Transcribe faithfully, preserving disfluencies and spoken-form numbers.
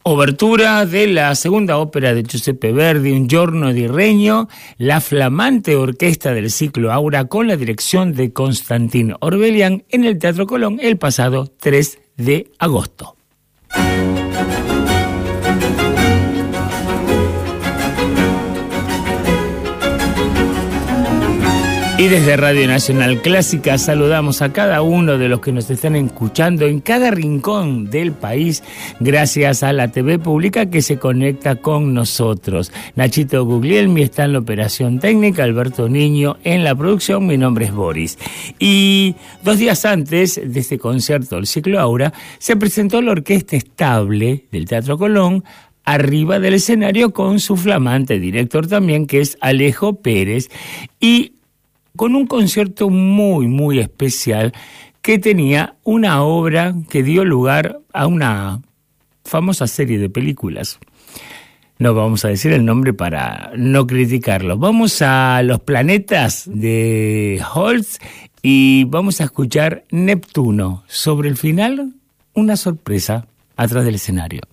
Obertura de la segunda ópera de Giuseppe Verdi, Un giorno di regno, la flamante orquesta del ciclo Aura con la dirección de Constantin Orbelian en el Teatro Colón el pasado tres de agosto. Y desde Radio Nacional Clásica saludamos a cada uno de los que nos están escuchando en cada rincón del país, gracias a la T V Pública que se conecta con nosotros. Nachito Guglielmi está en la operación técnica, Alberto Niño en la producción, mi nombre es Boris. Y dos días antes de este concierto del ciclo Aura, se presentó la Orquesta Estable del Teatro Colón, arriba del escenario con su flamante director también, que es Alejo Pérez, y con un concierto muy, muy especial que tenía una obra que dio lugar a una famosa serie de películas. No vamos a decir el nombre para no criticarlo. Vamos a Los planetas de Holst y vamos a escuchar Neptuno. Sobre el final, una sorpresa atrás del escenario.